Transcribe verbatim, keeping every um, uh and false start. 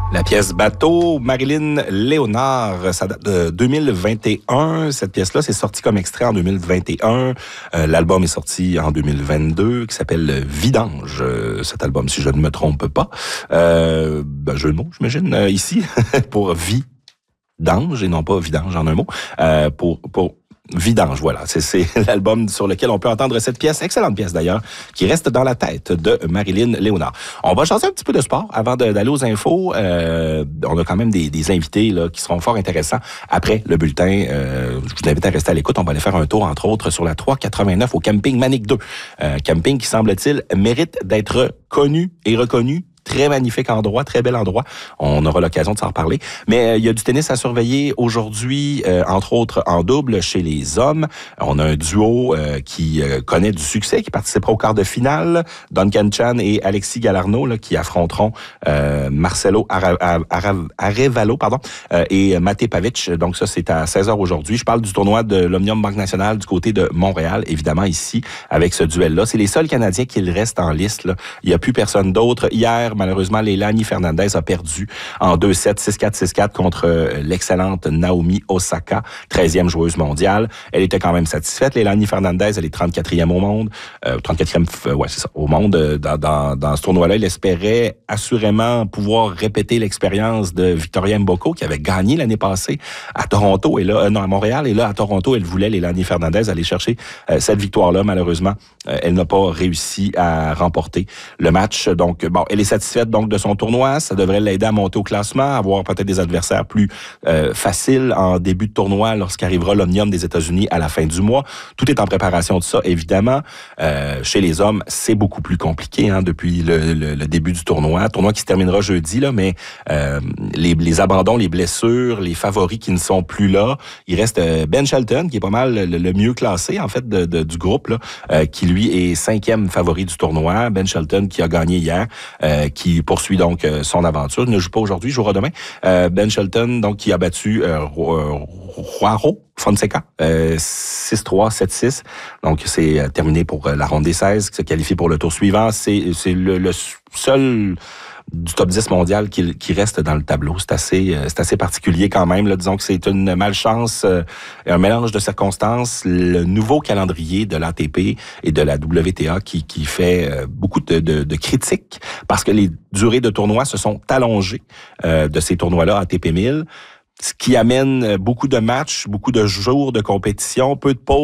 La pièce Bateau, Marilyn Léonard, ça date de deux mille vingt et un. Cette pièce-là, c'est sorti comme extrait en deux mille vingt et un. Euh, l'album est sorti en deux mille vingt-deux, qui s'appelle Vidange. Euh, cet album, si je ne me trompe pas. Euh, ben, jeu de mots, j'imagine, euh, ici, pour Vidange, et non pas Vidange en un mot, euh, pour... pour Vidange, voilà. C'est, c'est l'album sur lequel on peut entendre cette pièce, excellente pièce d'ailleurs, qui reste dans la tête de Marilyn Léonard. On va changer un petit peu de sport avant de, d'aller aux infos. Euh, on a quand même des, des invités là, qui seront fort intéressants après le bulletin. Euh, je vous invite à rester à l'écoute. On va aller faire un tour, entre autres, sur la trois quatre-vingt-neuf au camping Manic deux. Euh, camping qui, semble-t-il, mérite d'être connu et reconnu. Très magnifique endroit, très bel endroit. On aura l'occasion de s'en reparler. Mais euh, il y a du tennis à surveiller aujourd'hui, euh, entre autres en double chez les hommes. On a un duo euh, qui euh, connaît du succès, qui participera au quart de finale. Duncan Chan et Alexis Galarneau là, qui affronteront euh, Marcelo Ara- Ara- Arevalo pardon, euh, et Mate Pavic. Donc ça, c'est à seize heures aujourd'hui. Je parle du tournoi de l'Omnium Banque Nationale du côté de Montréal, évidemment ici, avec ce duel-là. C'est les seuls Canadiens qui restent en liste. Là. Il n'y a plus personne d'autre. Hier, malheureusement, Leilani Fernandez a perdu en deux sept, six quatre, six quatre contre l'excellente Naomi Osaka, treizième joueuse mondiale. Elle était quand même satisfaite. Leilani Fernandez, elle est trente-quatrième au monde. Euh, trente-quatrième, euh, ouais, c'est ça, au monde. Euh, dans, dans, dans ce tournoi-là, elle espérait assurément pouvoir répéter l'expérience de Victoria Mboko, qui avait gagné l'année passée à Toronto, et là, euh, non, à Montréal. Et là, à Toronto, elle voulait, Leilani Fernandez, aller chercher euh, cette victoire-là. Malheureusement, euh, elle n'a pas réussi à remporter le match. Donc, bon, elle est satisfaite donc de son tournoi. Ça devrait l'aider à monter au classement, avoir peut-être des adversaires plus euh, faciles en début de tournoi lorsqu'arrivera l'Omnium des États-Unis à la fin du mois. Tout est en préparation de ça, évidemment. Euh, chez les hommes, c'est beaucoup plus compliqué hein, depuis le, le, le début du tournoi. Tournoi qui se terminera jeudi, là, mais euh, les, les abandons, les blessures, les favoris qui ne sont plus là. Il reste euh, Ben Shelton, qui est pas mal le, le mieux classé en fait de, de, du groupe, là, euh, qui lui est cinquième favori du tournoi. Ben Shelton qui a gagné hier, euh, qui poursuit donc euh, son aventure. Il ne joue pas aujourd'hui, il jouera demain. Euh, Ben Shelton, donc, qui a battu euh, Joao Fonseca, euh, six trois, sept six. Donc, c'est euh, terminé pour euh, la ronde des seize, qui se qualifie pour le tour suivant. C'est, c'est le, le seul du top dix mondial qui, qui reste dans le tableau. C'est assez, c'est assez particulier quand même. Là. Disons que c'est une malchance, euh, un mélange de circonstances. Le nouveau calendrier de l'A T P et de la W T A qui, qui fait euh, beaucoup de, de, de critiques parce que les durées de tournois se sont allongées euh, de ces tournois-là A T P mille, ce qui amène beaucoup de matchs, beaucoup de jours de compétition, peu de pauses.